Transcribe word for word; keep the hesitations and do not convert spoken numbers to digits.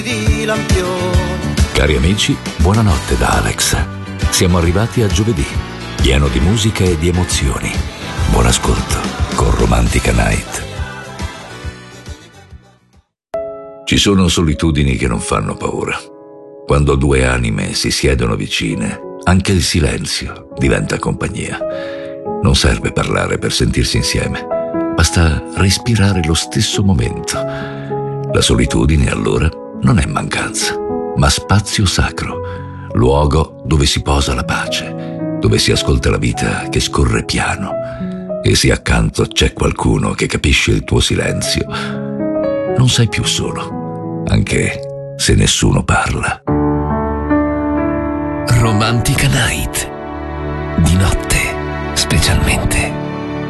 di lampioni. Cari amici, buonanotte da Alex. Siamo arrivati a giovedì, pieno di musica e di emozioni. Buon ascolto con Romantica Night. Ci sono solitudini che non fanno paura. Quando due anime si siedono vicine, anche il silenzio diventa compagnia. Non serve parlare per sentirsi insieme, basta respirare lo stesso momento. La solitudine, allora, non è mancanza, ma spazio sacro, luogo dove si posa la pace, dove si ascolta la vita che scorre piano, e se accanto c'è qualcuno che capisce il tuo silenzio, non sei più solo, anche se nessuno parla. Romantica Night, di notte specialmente.